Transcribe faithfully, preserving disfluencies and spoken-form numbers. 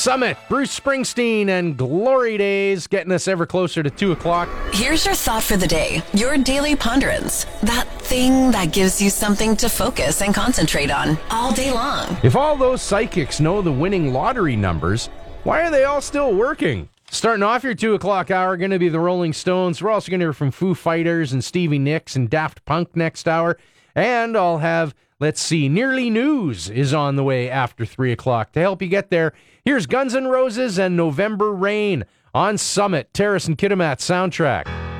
Summit, Bruce Springsteen, and Glory Days getting us ever closer to two o'clock. Here's your thought for the day, your daily ponderance. That thing that gives you something to focus and concentrate on all day long. If all those psychics know the winning lottery numbers, why are they all still working? Starting off your two o'clock hour, going to be the Rolling Stones. We're also going to hear from Foo Fighters and Stevie Nicks and Daft Punk next hour. And I'll have, let's see, Nearly News is on the way after three o'clock. To help you get there, here's Guns N' Roses and November Rain on Summit, Terrace and Kitimat soundtrack.